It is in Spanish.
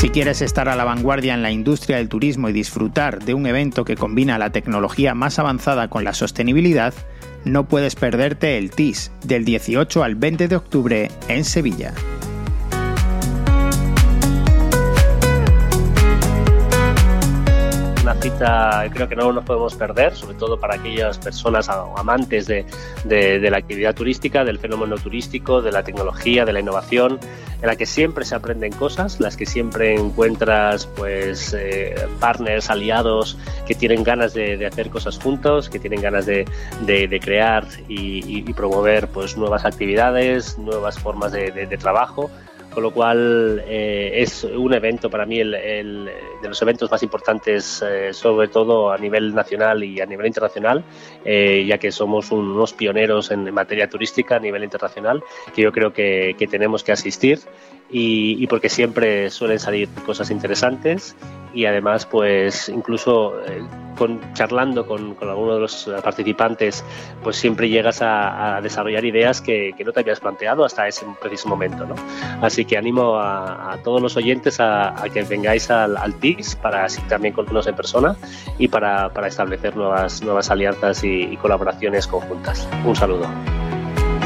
Si quieres estar a la vanguardia en la industria del turismo y disfrutar de un evento que combina la tecnología más avanzada con la sostenibilidad, no puedes perderte el TIS del 18 al 20 de octubre en Sevilla. Una cita creo que no nos podemos perder, sobre todo para aquellas personas amantes de la actividad turística, del fenómeno turístico, de la tecnología, de la innovación, en la que siempre se aprenden cosas, las que siempre encuentras partners, aliados que tienen ganas de hacer cosas juntos, que tienen ganas de crear y promover pues nuevas actividades, nuevas formas de trabajo. Con lo cual es un evento para mí de los eventos más importantes, sobre todo a nivel nacional y a nivel internacional, ya que somos unos pioneros en materia turística a nivel internacional, que yo creo que tenemos que asistir y porque siempre suelen salir cosas interesantes y además pues incluso charlando con alguno de los participantes pues siempre llegas a desarrollar ideas que no te habías planteado hasta ese preciso momento, ¿no? Así que animo a todos los oyentes a que vengáis al TIS para así también conocernos en persona y para establecer nuevas alianzas y colaboraciones conjuntas. Un saludo.